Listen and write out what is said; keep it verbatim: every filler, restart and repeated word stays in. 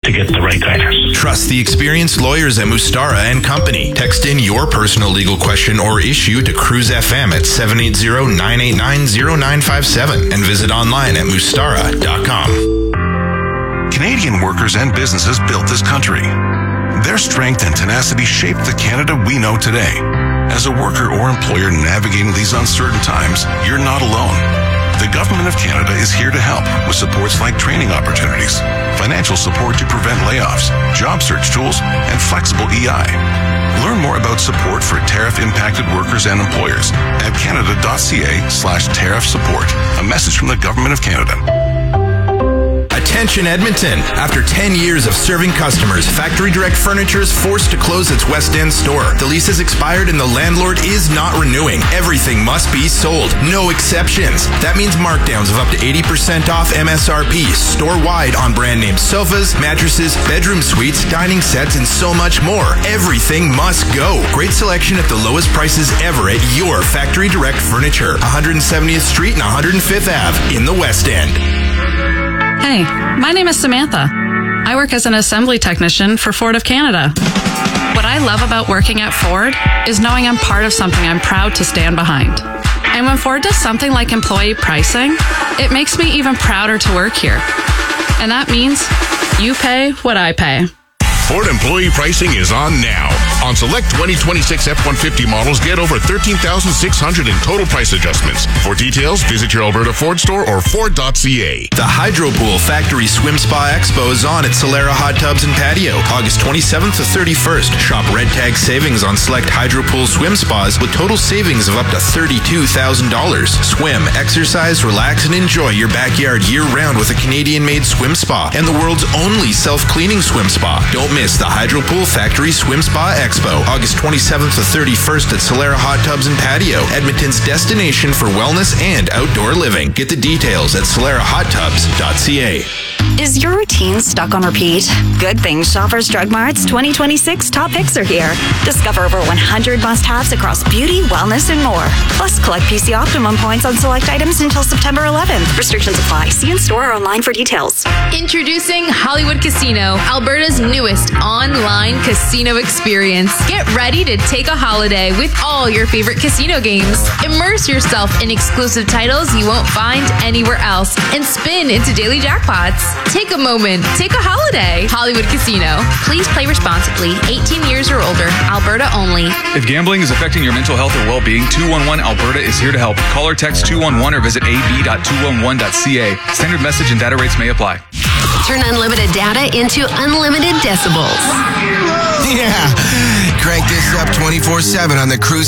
to get the right guidance. Trust the experienced lawyers at Mustara and Company. Text in your personal legal question or issue to Cruise F M at seven eight zero, nine eight nine, zero nine five seven and visit online at mustara dot com. Canadian workers and businesses built this country. Their strength and tenacity shaped the Canada we know today. As a worker or employer navigating these uncertain times, you're not alone. The Government of Canada is here to help with supports like training opportunities, financial support to prevent layoffs, job search tools, and flexible E I. Learn more about support for tariff-impacted workers and employers at canada.ca slash tariff support. A message from the Government of Canada. Attention Edmonton. After ten years of serving customers, Factory Direct Furniture is forced to close its West End store. The lease has expired and the landlord is not renewing. Everything must be sold. No exceptions. That means markdowns of up to eighty percent off M S R P store-wide on brand name sofas, mattresses, bedroom suites, dining sets, and so much more. Everything must go. Great selection at the lowest prices ever at your Factory Direct Furniture. one hundred seventieth Street and one hundred fifth Avenue in the West End. Hey, my name is Samantha. I work as an assembly technician for Ford of Canada. What I love about working at Ford is knowing I'm part of something I'm proud to stand behind. And when Ford does something like employee pricing, it makes me even prouder to work here. And that means you pay what I pay. Ford employee pricing is on now. On select twenty twenty-six F one fifty models, get over thirteen thousand six hundred in total price adjustments. For details, visit your Alberta Ford store or Ford dot C A. The Hydropool Factory Swim Spa Expo is on at Solera Hot Tubs and Patio, August twenty-seventh to thirty-first. Shop Red Tag savings on select Hydropool swim spas with total savings of up to thirty-two thousand dollars. Swim, exercise, relax, and enjoy your backyard year-round with a Canadian-made swim spa and the world's only self-cleaning swim spa. Don't miss the Hydropool Factory Swim Spa Expo, August twenty-seventh to thirty-first at Solera Hot Tubs and Patio, Edmonton's destination for wellness and outdoor living. Get the details at solera hot tubs dot c a. Is your routine stuck on repeat? Good thing Shoppers Drug Mart's twenty twenty-six top picks are here. Discover over one hundred must-haves across beauty, wellness, and more. Plus, collect P C Optimum points on select items until September eleventh. Restrictions apply. See in-store or online for details. Introducing Hollywood Casino, Alberta's newest online casino experience. Get ready to take a holiday with all your favorite casino games. Immerse yourself in exclusive titles you won't find anywhere else and spin into daily jackpots. Take a moment. Take a holiday. Hollywood Casino. Please play responsibly. eighteen years or older. Alberta only. If gambling is affecting your mental health or well-being, two one one Alberta is here to help. Call or text two one one or visit a b dot two one one dot c a. Standard message and data rates may apply. Turn unlimited data into unlimited decibels. Yeah. Crank this up twenty-four seven on the Cruise